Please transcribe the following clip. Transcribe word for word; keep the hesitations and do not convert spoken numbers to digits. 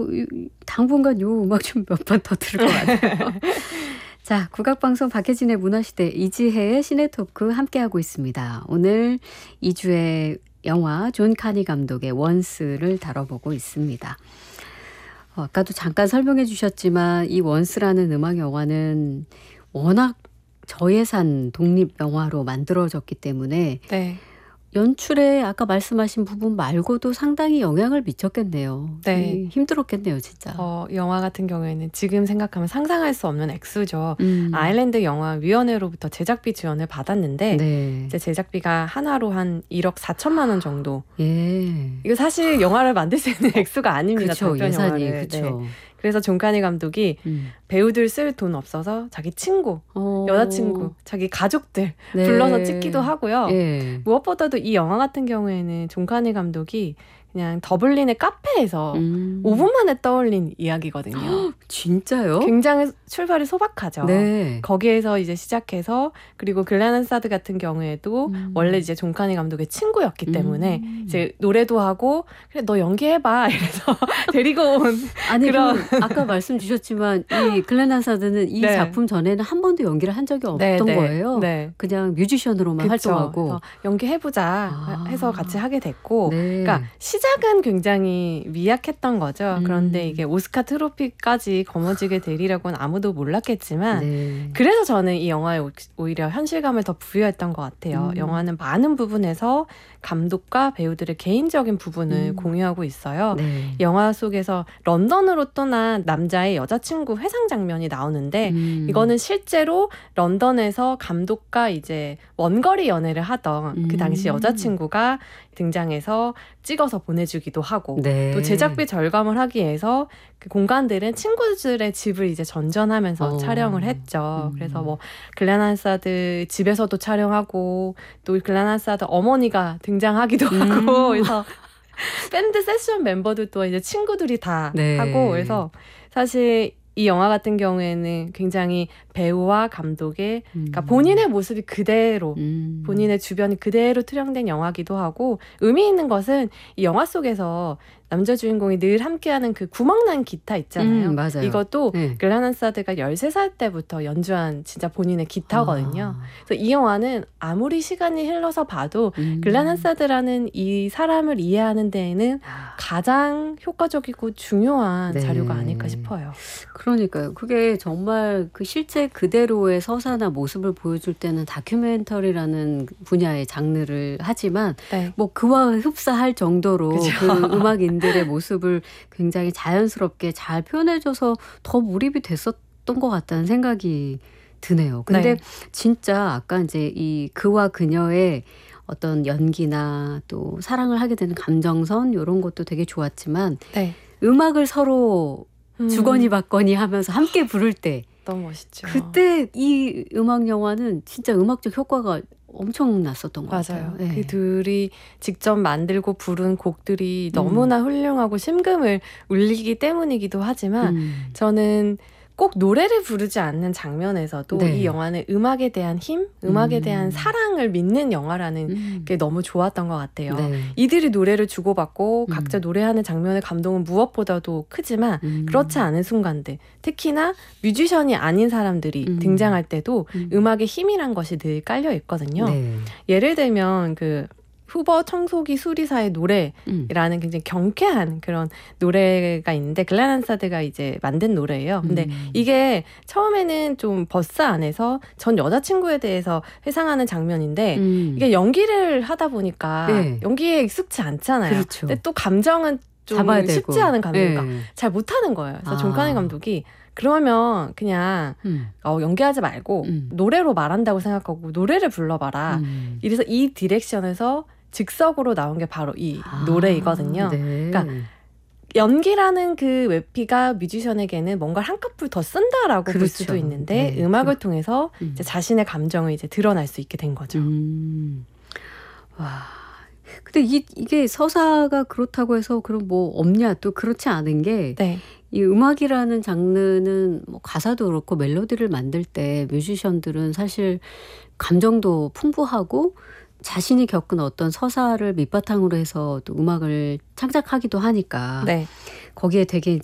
당분간 요 음악 좀 몇 번 더 들을 것 같아요. 자, 국악방송 박혜진의 문화시대 이지혜의 시네토크 함께하고 있습니다. 오늘 이 주의 영화 존 카니 감독의 원스를 다뤄보고 있습니다. 어, 아까도 잠깐 설명해 주셨지만 이 원스라는 음악 영화는 워낙 저예산 독립영화로 만들어졌기 때문에 네. 연출에 아까 말씀하신 부분 말고도 상당히 영향을 미쳤겠네요. 네. 힘들었겠네요, 진짜. 어, 영화 같은 경우에는 지금 생각하면 상상할 수 없는 액수죠. 음. 아일랜드 영화위원회로부터 제작비 지원을 받았는데 네. 이제 제작비가 하나로 한 일억 사천만 원 정도. 예. 이거 사실 영화를 만들 수 있는 액수가 아닙니다. 그쵸, 短編 예산이. 영화를. 그쵸. 네. 그래서 존 카니 감독이 음. 배우들 쓸 돈 없어서 자기 친구, 어. 여자친구, 자기 가족들 네. 불러서 찍기도 하고요. 예. 무엇보다도 이 영화 같은 경우에는 존 카니 감독이 그냥 더블린의 카페에서 음. 오 분 만에 떠올린 이야기거든요. 진짜요? 굉장히 출발이 소박하죠. 네. 거기에서 이제 시작해서 그리고 글렌 한사드 같은 경우에도 음. 원래 이제 존 카니 감독의 친구였기 때문에 음. 이제 노래도 하고 그래 너 연기해봐 이래서 데리고 온 아니 그런 그럼 아까 말씀 주셨지만 이 글렌 한사드는 이 네. 작품 전에는 한 번도 연기를 한 적이 없던 네, 네, 거예요. 네. 그냥 뮤지션으로만 그쵸. 활동하고. 그래서 연기해보자 아. 해서 같이 하게 됐고 네. 그러니까 시작은 굉장히 미약했던 거죠. 음. 그런데 이게 오스카 트로피까지 거머쥐게 되리라고는 아무도 몰랐겠지만 네. 그래서 저는 이 영화에 오히려 현실감을 더 부여했던 것 같아요. 음. 영화는 많은 부분에서 감독과 배우들의 개인적인 부분을 음. 공유하고 있어요. 네. 영화 속에서 런던으로 떠난 남자의 여자친구 회상 장면이 나오는데 음. 이거는 실제로 런던에서 감독과 이제 원거리 연애를 하던 음. 그 당시 여자친구가 등장해서 찍어서 보내주기도 하고 네. 또 제작비 절감을 하기 위해서 그 공간들은 친구들의 집을 이제 전전하면서 어. 촬영을 했죠. 음. 그래서 뭐 글렌 한사드 집에서도 촬영하고 또 글렌 한사드 어머니가 등장하기도 음. 하고 그래서 밴드 세션 멤버들도 이제 친구들이 다 네. 하고 그래서 사실 이 영화 같은 경우에는 굉장히 배우와 감독의 그러니까 음. 본인의 모습이 그대로 음. 본인의 주변이 그대로 투영된 영화기도 하고 의미 있는 것은 이 영화 속에서 남자 주인공이 늘 함께하는 그 구멍난 기타 있잖아요. 음, 맞아요. 이것도 네. 글렌 한사드가 열세 살 때부터 연주한 진짜 본인의 기타거든요. 아. 그래서 이 영화는 아무리 시간이 흘러서 봐도 음. 글렌 한사드라는 이 사람을 이해하는 데에는 아. 가장 효과적이고 중요한 네. 자료가 아닐까 싶어요. 그러니까요. 그게 정말 그 실제 그대로의 서사나 모습을 보여줄 때는 다큐멘터리라는 분야의 장르를 하지만 네. 뭐 그와 흡사할 정도로 그죠. 그 음악인들의 모습을 굉장히 자연스럽게 잘 표현해줘서 더 몰입이 됐었던 것 같다는 생각이 드네요. 근데 네. 진짜 아까 이제 이 그와 그녀의 어떤 연기나 또 사랑을 하게 되는 감정선 이런 것도 되게 좋았지만 네. 음악을 서로 음. 주거니 받거니 하면서 함께 부를 때 너무 멋있죠. 그때 이 음악 영화는 진짜 음악적 효과가 엄청났었던 것 맞아요. 같아요. 네. 그 둘이 직접 만들고 부른 곡들이 너무나 훌륭하고 심금을 울리기 때문이기도 하지만 음. 저는 꼭 노래를 부르지 않는 장면에서도 네. 이 영화는 음악에 대한 힘, 음악에 음. 대한 사랑을 믿는 영화라는 음. 게 너무 좋았던 것 같아요. 네. 이들이 노래를 주고받고 음. 각자 노래하는 장면의 감동은 무엇보다도 크지만 음. 그렇지 않은 순간들, 특히나 뮤지션이 아닌 사람들이 음. 등장할 때도 음. 음악의 힘이란 것이 늘 깔려 있거든요. 네. 예를 들면 그 후버 청소기 수리사의 노래라는 음. 굉장히 경쾌한 그런 노래가 있는데 글렌 한사드가 이제 만든 노래예요. 근데 음. 이게 처음에는 좀 버스 안에서 전 여자친구에 대해서 회상하는 장면인데 음. 이게 연기를 하다 보니까 네. 연기에 익숙치 않잖아요. 그렇죠. 근데 또 감정은 좀 잡아야 되고. 쉽지 않은 감정이니까 네. 잘 못하는 거예요. 그래서 아. 존 카니 감독이 그러면 그냥 음. 어, 연기하지 말고 음. 노래로 말한다고 생각하고 노래를 불러봐라. 음. 이래서 이 디렉션에서 즉석으로 나온 게 바로 이 아, 노래이거든요. 네. 그러니까 연기라는 그 외피가 뮤지션에게는 뭔가를 한꺼풀 더 쓴다라고 볼 그렇죠. 수도 있는데 네. 음악을 통해서 음. 이제 자신의 감정을 이제 드러날 수 있게 된 거죠. 음. 와. 근데 이, 이게 서사가 그렇다고 해서 그럼 뭐 없냐 또 그렇지 않은 게 네. 이 음악이라는 장르는 뭐 가사도 그렇고 멜로디를 만들 때 뮤지션들은 사실 감정도 풍부하고 자신이 겪은 어떤 서사를 밑바탕으로 해서 또 음악을 창작하기도 하니까 네. 거기에 되게